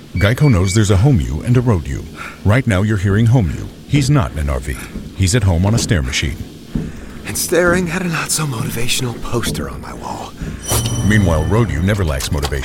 Geico knows there's a home you and a road you. Right now you're hearing home you. He's not in an RV. He's at home on a stair machine. And staring at a not-so-motivational poster on my wall. Meanwhile, road you never lacks motivation.